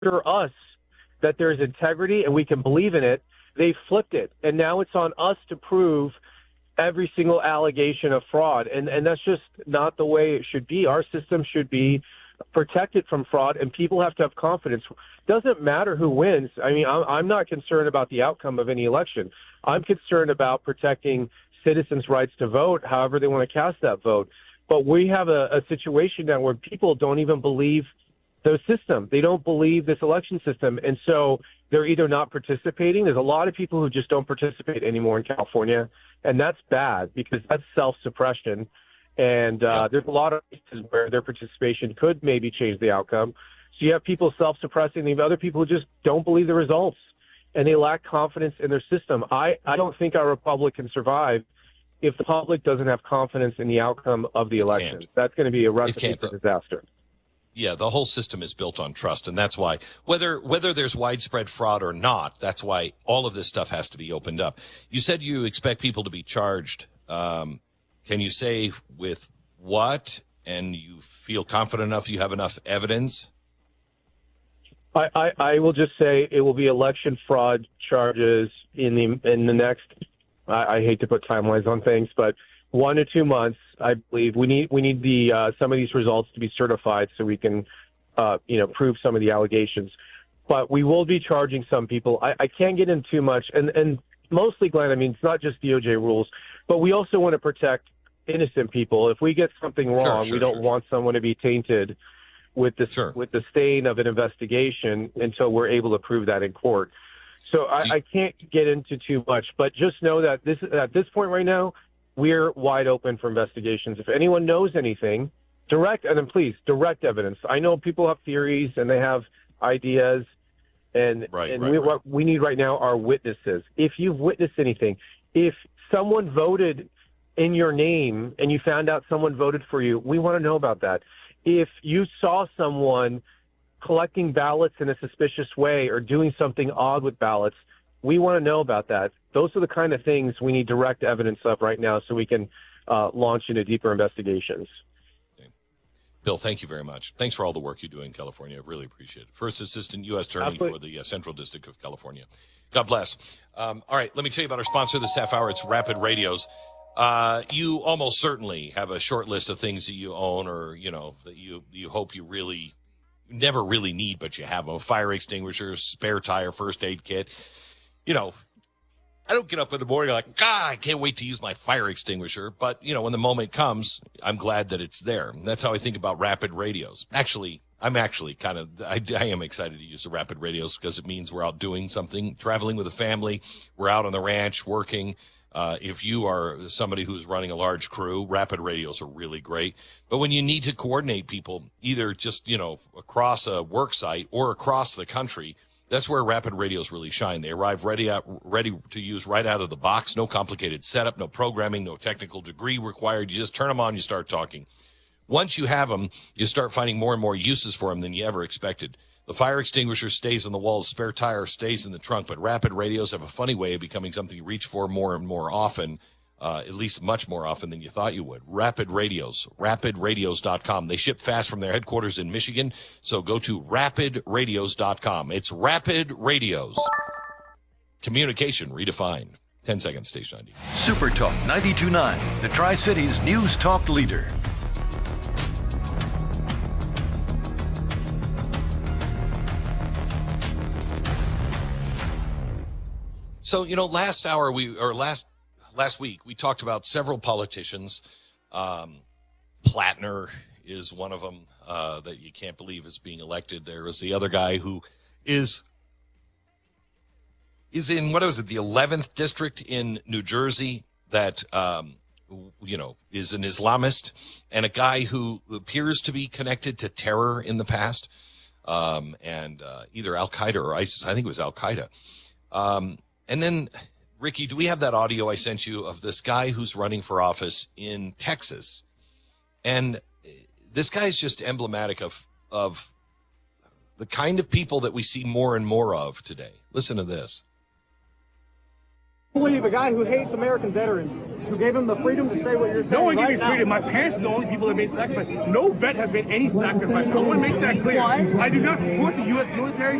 assure us that there's integrity and we can believe in it. They flipped it, and now it's on us to prove every single allegation of fraud, and that's just not the way it should be. Our system should be protected from fraud, and people have to have confidence. Doesn't matter who wins. I mean, I'm not concerned about the outcome of any election. I'm concerned about protecting citizens' rights to vote, however they want to cast that vote. But we have a situation now where people don't even believe the system. They don't believe this election system, and so they're either not participating. There's a lot of people who just don't participate anymore in California, and that's bad because that's self-suppression. And there's a lot of cases where their participation could maybe change the outcome. So you have people self-suppressing. You have other people who just don't believe the results, and they lack confidence in their system. I don't think our republic can survive if the public doesn't have confidence in the outcome of the election. That's going to be a recipe for disaster. Yeah, the whole system is built on trust, and that's why whether there's widespread fraud or not, that's why all of this stuff has to be opened up. You said you expect people to be charged. Can you say with what, and you feel confident enough you have enough evidence? I will just say it will be election fraud charges in the next, I hate to put timelines on things, but 1 to 2 months. I believe we need the some of these results to be certified so we can prove some of the allegations. But we will be charging some people. I can't get into too much, and mostly, Glenn, I mean, it's not just DOJ rules, but we also want to protect innocent people. If we get something wrong, we don't want someone to be tainted with the stain of an investigation until we're able to prove that in court. So I can't get into too much, but just know that at this point right now, we're wide open for investigations. If anyone knows anything, direct evidence. I know people have theories and they have ideas, what we need right now are witnesses. If you've witnessed anything, if someone voted in your name and you found out someone voted for you, we want to know about that. If you saw someone collecting ballots in a suspicious way or doing something odd with ballots, we want to know about that. Those are the kind of things we need direct evidence of right now so we can launch into deeper investigations. Okay. Bill, thank you very much. Thanks for all the work you do in California. I really appreciate it. First Assistant U.S. Attorney for the Central District of California. God bless. All right, let me tell you about our sponsor this half hour. It's Rapid Radios. You almost certainly have a short list of things that you own or, that you hope you really never really need, but you have a fire extinguisher, spare tire, first aid kit. I don't get up in the morning like, God, I can't wait to use my fire extinguisher. But, when the moment comes, I'm glad that it's there. And that's how I think about Rapid Radios. Actually, I am excited to use the Rapid Radios because it means we're out doing something, traveling with a family. We're out on the ranch working. If you are somebody who's running a large crew, Rapid Radios are really great. But when you need to coordinate people, either just, across a work site or across the country, that's where Rapid Radios really shine. They arrive ready to use right out of the box. No complicated setup, no programming, no technical degree required. You just turn them on, you start talking. Once you have them, you start finding more and more uses for them than you ever expected. The fire extinguisher stays on the wall, the spare tire stays in the trunk, but Rapid Radios have a funny way of becoming something you reach for more and more often, at least much more often than you thought you would. Rapid Radios, rapidradios.com. They ship fast from their headquarters in Michigan, so go to rapidradios.com. It's Rapid Radios. Communication redefined. 10 seconds, Station ID. Super Talk 92.9, the Tri-Cities News Talk leader. So, last week, we talked about several politicians. Plattner is one of them that you can't believe is being elected. There is the other guy who is in, the 11th district in New Jersey that, is an Islamist and a guy who appears to be connected to terror in the past, and either Al-Qaeda or ISIS. I think it was Al-Qaeda. And then, Ricky, do we have that audio I sent you of this guy who's running for office in Texas? And this guy is just emblematic of the kind of people that we see more and more of today. Listen to this. I believe a guy who hates American veterans who gave him the freedom to say what you're saying. No one right gave me freedom. My parents are the only people that made sacrifice. No vet has made any sacrifice. I want to make that clear. I do not support the U.S. military.